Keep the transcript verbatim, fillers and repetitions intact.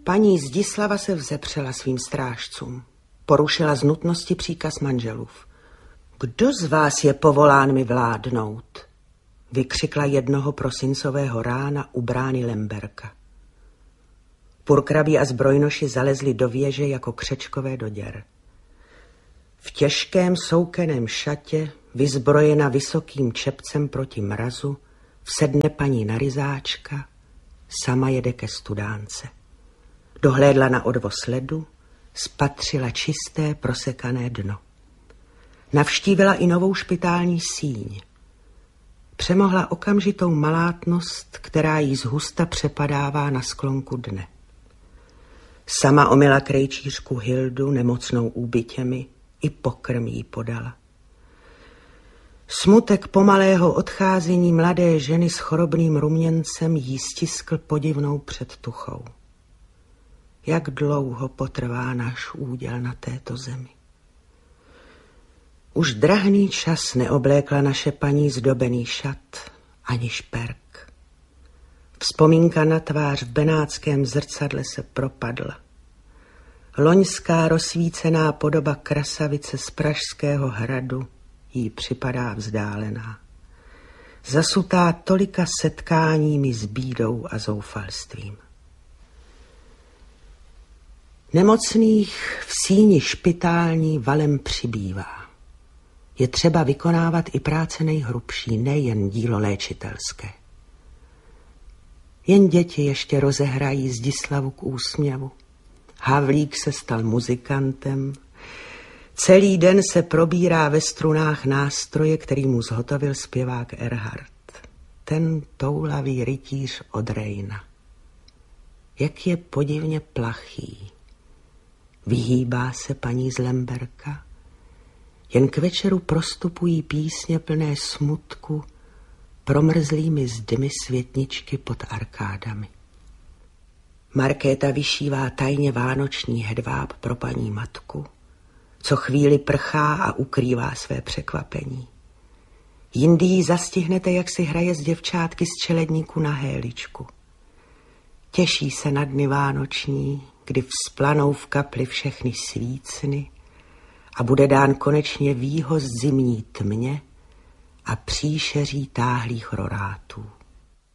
Paní Zdislava se vzepřela svým strážcům. Porušila z nutnosti příkaz manželův. Kdo z vás je povolán mi vládnout? Vykřikla jednoho prosincového rána u brány Lemberka. Purkrabí a zbrojnoši zalezli do věže jako křečkové do děr. V těžkém soukeném šatě, vyzbrojena vysokým čepcem proti mrazu, vsedne paní na ryzáčka, sama jede ke studánce. Dohlédla na odvoz ledu, spatřila čisté prosekané dno. Navštívila i novou špitální síň. Přemohla okamžitou malátnost, která jí zhusta přepadává na sklonku dne. Sama omyla krejčířku Hildu nemocnou úbytěmi, i pokrm jí podala. Smutek pomalého odcházení mladé ženy s chorobným ruměncem jí stiskl podivnou předtuchou. Jak dlouho potrvá náš úděl na této zemi? Už drahný čas neoblékla naše paní zdobený šat ani šperk. Vzpomínka na tvář v benátském zrcadle se propadla. Loňská rozsvícená podoba krasavice z Pražského hradu jí připadá vzdálená. Zasutá tolika setkáními s bídou a zoufalstvím. Nemocných v síni špitální valem přibývá. Je třeba vykonávat i práce nejhrubší, nejen dílo léčitelské. Jen děti ještě rozehrají Zdislavu k úsměvu. Havlík se stal muzikantem. Celý den se probírá ve strunách nástroje, který mu zhotovil zpěvák Erhard. Ten toulavý rytíř od Rejna. Jak je podivně plachý. Vyhýbá se paní z Lemberka. Jen k večeru prostupují písně plné smutku promrzlými zdmi světničky pod arkádami. Markéta vyšívá tajně vánoční hedváb pro paní matku, co chvíli prchá a ukrývá své překvapení. Jindy ji zastihnete, jak si hraje s děvčátky z čeledníku na héličku. Těší se na dny vánoční, kdy vzplanou v kapli všechny svícny a bude dán konečně výhoz zimní tmě a příšeří táhlých rorátů.